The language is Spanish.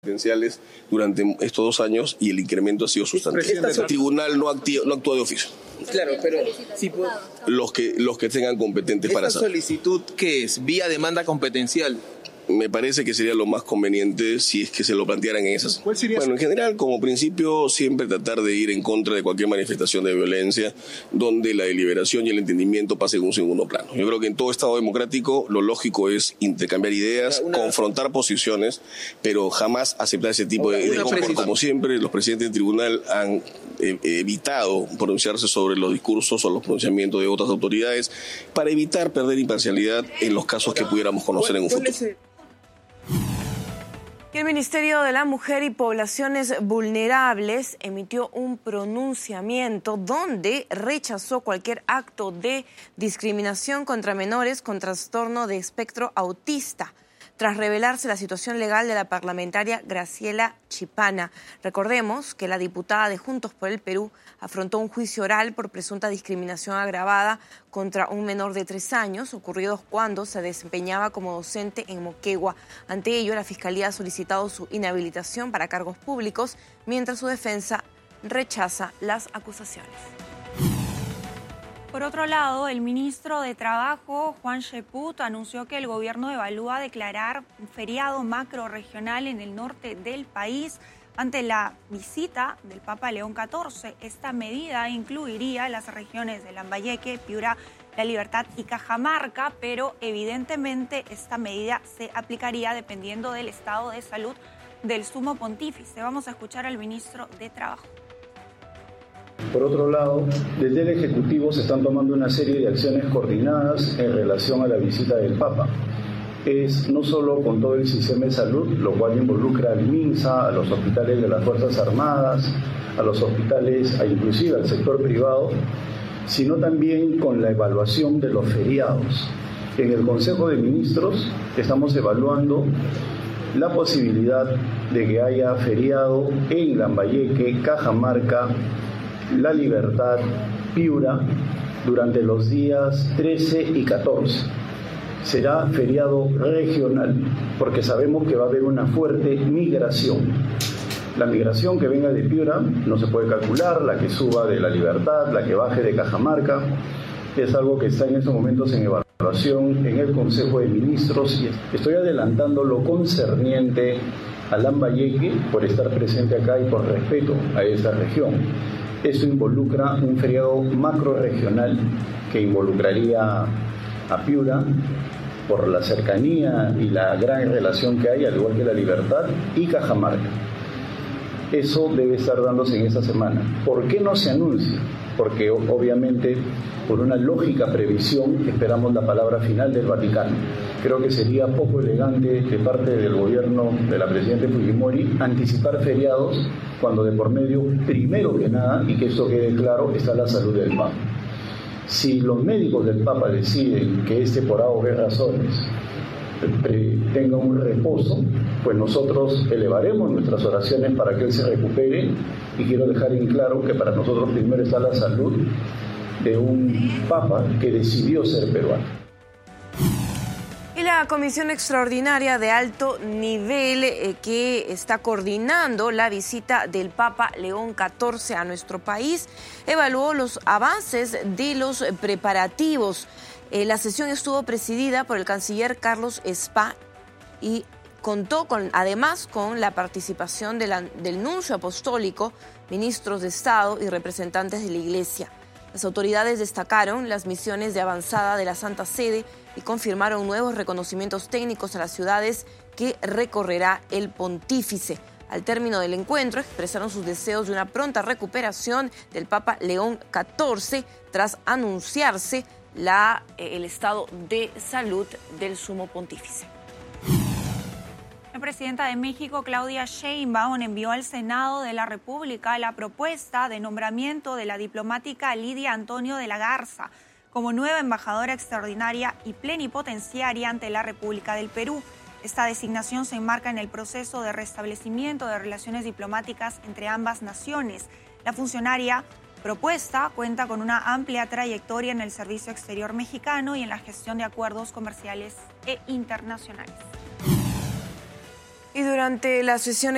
competenciales durante estos 2 años y el incremento ha sido sustantivo. El tribunal no actúa de oficio. Claro, pero sí, los que tengan competentes para hacerlo. ¿Esta solicitud qué es? ¿Vía demanda competencial? Me parece que sería lo más conveniente si es que se lo plantearan en esas. ¿Cuál sería? Bueno, en general, como principio, siempre tratar de ir en contra de cualquier manifestación de violencia donde la deliberación y el entendimiento pasen en un segundo plano. Yo creo que en todo Estado democrático lo lógico es intercambiar ideas, confrontar posiciones, pero jamás aceptar ese tipo de comportamiento. Como siempre, los presidentes del tribunal han evitado pronunciarse sobre los discursos o los pronunciamientos de otras autoridades para evitar perder imparcialidad en los casos que pudiéramos conocer en un futuro. Y el Ministerio de la Mujer y Poblaciones Vulnerables emitió un pronunciamiento donde rechazó cualquier acto de discriminación contra menores con trastorno de espectro autista, tras revelarse la situación legal de la parlamentaria Graciela Chipana. Recordemos que la diputada de Juntos por el Perú afrontó un juicio oral por presunta discriminación agravada contra un menor de 3 años, ocurrido cuando se desempeñaba como docente en Moquegua. Ante ello, la Fiscalía ha solicitado su inhabilitación para cargos públicos, mientras su defensa rechaza las acusaciones. Por otro lado, el ministro de Trabajo, Juan Cheput, anunció que el gobierno evalúa declarar un feriado macrorregional en el norte del país ante la visita del Papa León XIV. Esta medida incluiría las regiones de Lambayeque, Piura, La Libertad y Cajamarca, pero evidentemente esta medida se aplicaría dependiendo del estado de salud del Sumo Pontífice. Vamos a escuchar al ministro de Trabajo. Por otro lado, desde el Ejecutivo se están tomando una serie de acciones coordinadas en relación a la visita del Papa. Es no solo con todo el sistema de salud, lo cual involucra al MINSA, a los hospitales de las Fuerzas Armadas, a los hospitales, inclusive al sector privado, sino también con la evaluación de los feriados. En el Consejo de Ministros estamos evaluando la posibilidad de que haya feriado en Lambayeque, Cajamarca, La Libertad, Piura, durante los días 13 y 14. Será feriado regional, porque sabemos que va a haber una fuerte migración. La migración que venga de Piura no se puede calcular, la que suba de La Libertad, la que baje de Cajamarca, es algo que está en estos momentos en evaluación en el Consejo de Ministros. Y estoy adelantando lo concerniente a Lambayeque por estar presente acá y por respeto a esta región. Esto involucra un feriado macrorregional que involucraría a Piura por la cercanía y la gran relación que hay, al igual que La Libertad, y Cajamarca. Eso debe estar dándose en esta semana. ¿Por qué no se anuncia? Porque obviamente, por una lógica previsión, esperamos la palabra final del Vaticano. Creo que sería poco elegante de parte del gobierno de la presidenta Fujimori anticipar feriados cuando de por medio, primero que nada, y que esto quede claro, está la salud del Papa. Si los médicos del Papa deciden que por A o B razones tenga un reposo, pues nosotros elevaremos nuestras oraciones para que él se recupere, y quiero dejar en claro que para nosotros primero está la salud de un Papa que decidió ser peruano. Y la Comisión Extraordinaria de Alto Nivel que está coordinando la visita del Papa León XIV a nuestro país evaluó los avances de los preparativos. La sesión estuvo presidida por el canciller Carlos Spa y contó además con la participación del nuncio apostólico, ministros de Estado y representantes de la Iglesia. Las autoridades destacaron las misiones de avanzada de la Santa Sede y confirmaron nuevos reconocimientos técnicos a las ciudades que recorrerá el pontífice. Al término del encuentro expresaron sus deseos de una pronta recuperación del Papa León XIV tras anunciarse el estado de salud del Sumo Pontífice. La presidenta de México, Claudia Sheinbaum, envió al Senado de la República la propuesta de nombramiento de la diplomática Lidia Antonio de la Garza como nueva embajadora extraordinaria y plenipotenciaria ante la República del Perú. Esta designación se enmarca en el proceso de restablecimiento de relaciones diplomáticas entre ambas naciones. La funcionaria propuesta cuenta con una amplia trayectoria en el servicio exterior mexicano y en la gestión de acuerdos comerciales e internacionales. Y durante la sesión